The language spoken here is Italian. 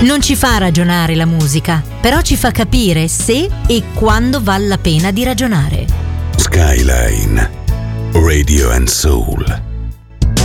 Non ci fa ragionare la musica, però ci fa capire se e quando vale la pena di ragionare. Skyline Radio and Soul.